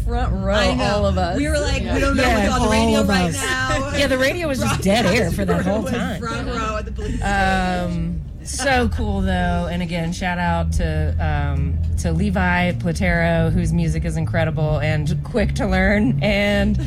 front row, all of us. We were like, we don't know what's on the radio right now. Yeah, the radio was just dead air for that whole Was time. front row at the police station. So cool though, and again, shout out to Levi Platero, whose music is incredible and quick to learn, and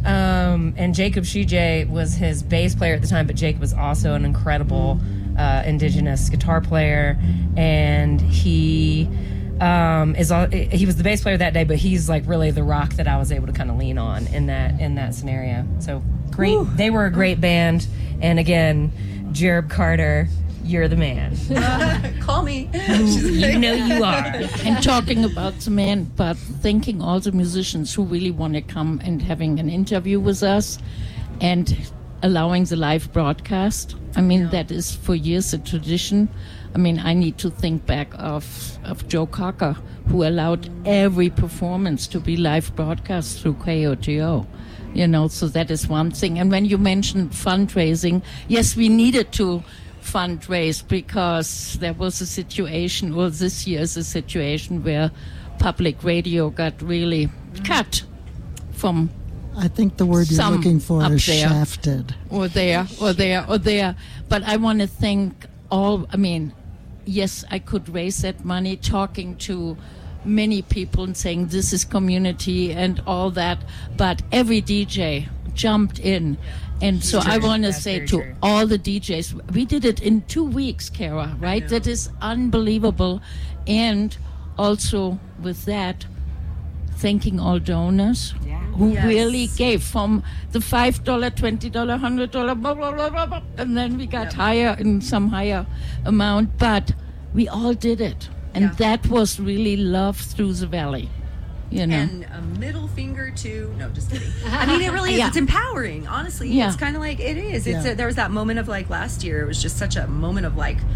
Jacob Shijay was his bass player at the time, but Jacob was also an incredible indigenous guitar player, and he was the bass player that day, but he's like really the rock that I was able to kind of lean on in that scenario. So great, they were a great band, and again, Jereb Carter. You're the man. Call me. You know you are. And talking about the man, but thanking all the musicians who really want to come and having an interview with us and allowing the live broadcast. I mean, that is for years a tradition. I mean, I need to think back of Joe Cocker, who allowed every performance to be live broadcast through KOTO. You know, so that is one thing. And when you mentioned fundraising, yes, we needed to fundraise because there was a situation, well, this year is a situation where public radio got really cut from. I think the word you're looking for is there, shafted. Or there. But I want to thank all, I mean, yes, I could raise that money talking to many people and saying this is community and all that, but every DJ jumped in. And so I want to say to all the DJs, we did it in 2 weeks, Kara, right? That is unbelievable. And also with that, thanking all donors who really gave from the $5, $20, $100, blah, blah, blah, blah, blah, and then we got higher in some higher amount, but we all did it. And that was really love through the valley. You know. And a middle finger to no, just kidding. I mean, it really is. It's empowering, honestly. It's kind of like it is. There was that moment of like last year. It was just such a moment of like,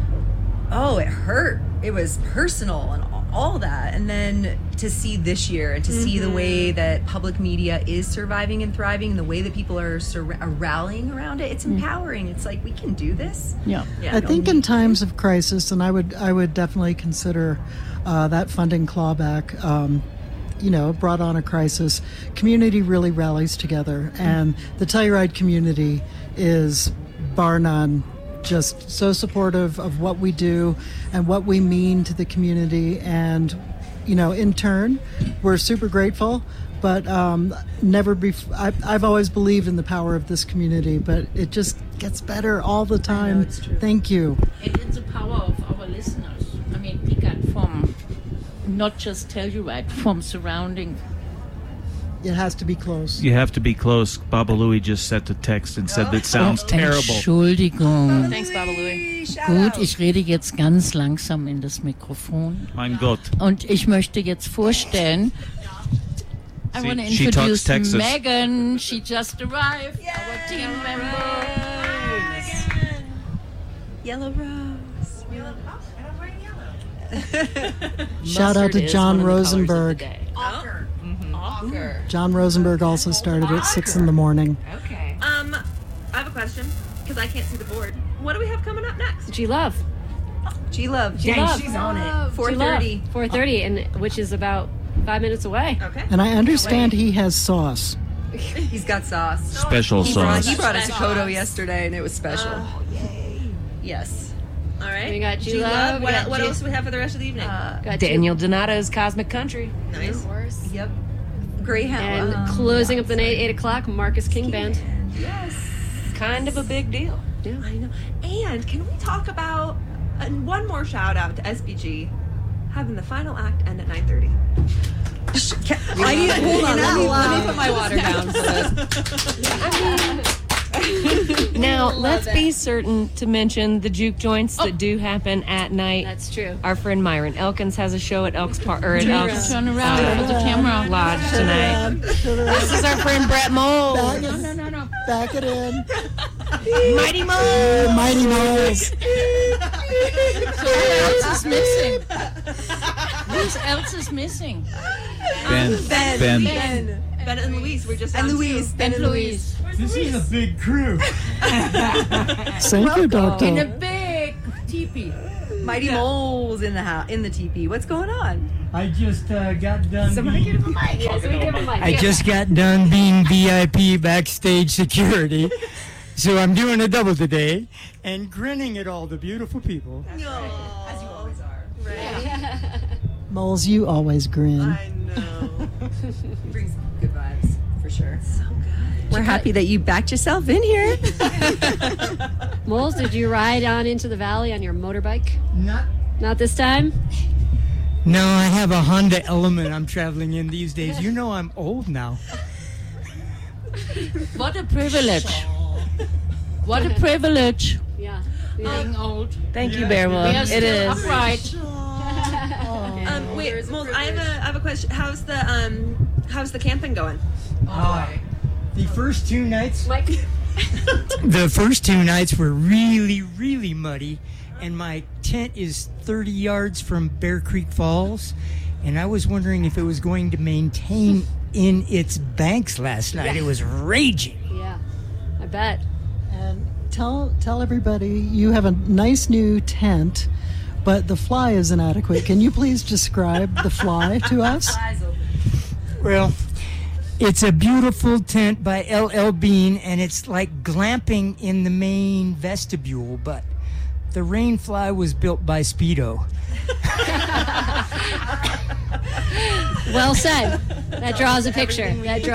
oh, it hurt. It was personal and all that. And then to see this year and to see the way that public media is surviving and thriving, and the way that people are rallying around it, it's empowering. It's like we can do this. Yeah. I think in times of crisis, and I would definitely consider that funding clawback. Brought on a crisis, community really rallies together. And the Telluride community is, bar none, just so supportive of what we do and what we mean to the community. And, in turn, we're super grateful. But I've always believed in the power of this community, but it just gets better all the time. I know, it's true. Thank you. And it's the power of our listeners. I mean, we got from not just Telluride, from surrounding. It has to be close. You have to be close. Baba Louie just sent a text and said that sounds terrible. Entschuldigung. Thanks, Baba Louie. Gut, ich rede jetzt ganz langsam in das Mikrofon. Mein Gott. Und ich möchte jetzt vorstellen, I want to introduce Megan. She just arrived. Yay! Our team member. Yellow Rose. Shout out to John Rosenberg. Ocker. John Rosenberg also started at 6 in the morning. Okay. I have a question because I can't see the board. What do we have coming up next? G-Love. G-Love. Dang, she's on it. 4:30. 4:30, and which is about 5 minutes away. Okay. And I understand he has sauce. He's got sauce. Special sauce. He brought us a Kodo yesterday, and it was special. Oh, yay. Yes. All right. We got G-Love. What else do we have for the rest of the evening? Got Daniel Donato's Cosmic Country. Nice. Yep. Greyhound. And closing up the night, 8 o'clock, Marcus King Band. Yes. Kind of a big deal. Yeah. I know. And can we talk about one more shout out to SPG having the final act end at 9:30? I need to hold on. Let me put my water down. Now, let's be certain to mention the juke joints that do happen at night. That's true. Our friend Myron Elkins has a show at Elks Park or at Elks Turn around for the camera. Lodge tonight. This is our friend Brett Moles. No. Back it in. Mighty Moles. Mighty Moles. So who else is missing? Who else is missing? Ben. Ben and Louise. We're just and on Louise. two. Ben and Louise. This is a big crew. Thank you, Doctor. In a big teepee. Mighty Moles in the teepee. What's going on? I just got done. Somebody give him a mic. Yes, we give him a mic. I just got done being VIP backstage security. So I'm doing a double today and grinning at all the beautiful people. As you always are. Right. Moles, you always grin. I know. Brings good vibes, for sure. So good. We're happy that you backed yourself in here. Moles, did you ride on into the valley on your motorbike? Not this time? No, I have a Honda Element I'm traveling in these days. You know I'm old now. What a privilege. What a privilege. Yeah. Being old. Thank you, Bearwolf. We are It still is. upright. Wait, Moles, I have a question. How's the camping going? The first 2 nights. Mike. The first 2 nights were really, really muddy, and my tent is 30 yards from Bear Creek Falls, and I was wondering if it was going to maintain in its banks last night. It was raging. Yeah, I bet. And tell everybody you have a nice new tent, but the fly is inadequate. Can you please describe the fly to us? Well, it's a beautiful tent by LL Bean, and it's like glamping in the main vestibule, but the Rainfly was built by Speedo. Well said. That draws a picture.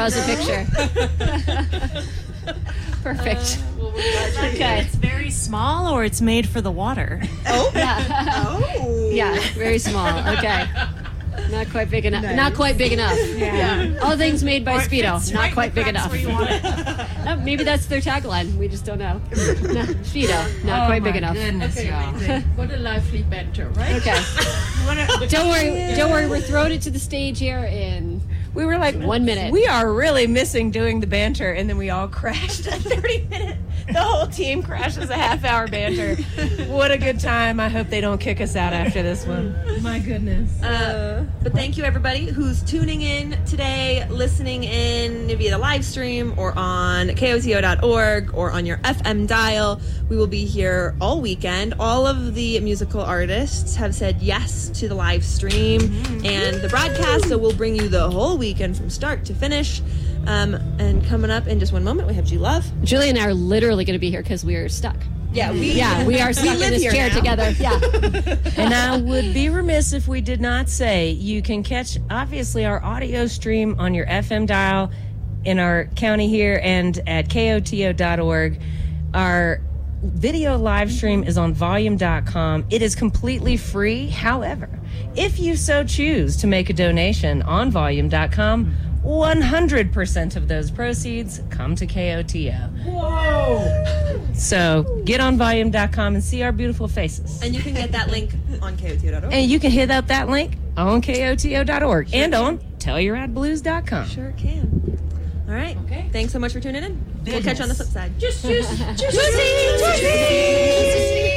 Perfect. Okay. It's very small, or it's made for the water. Yeah, very small. Okay. Not quite big enough. Nice. Not quite big enough. Yeah. All things made by Speedo. Not quite big enough. Maybe that's their tagline. We just don't know. No, Speedo. Not quite big enough. Goodness, y'all. What a lively banter, right? Okay. Don't worry. We're throwing it to the stage here in. We were like 1 minute. We are really missing doing the banter, and then we all crashed a 30-minute. The whole team crashes a half-hour banter. What a good time. I hope they don't kick us out after this one. My goodness. But thank you, everybody who's tuning in today, listening in via the live stream or on KOTO.org or on your FM dial. We will be here all weekend. All of the musical artists have said yes to the live stream and the broadcast, so we'll bring you the whole weekend from start to finish. And coming up in just one moment, we have G-Love. Julie and I are literally going to be here because we are stuck. Yeah, we are stuck in this chair together. Yeah. And I would be remiss if we did not say you can catch, obviously, our audio stream on your FM dial in our county here and at KOTO.org. Our video live stream is on volume.com. It is completely free. However, if you so choose to make a donation on volume.com, 100% of those proceeds come to KOTO. Whoa! So get on volume.com and see our beautiful faces. And you can get that link on KOTO.org. And you can hit up that link on KOTO.org and on TellYourAdBlues.com. Sure can. All right. Okay. Thanks so much for tuning in. We'll catch you on the flip side. Juicy!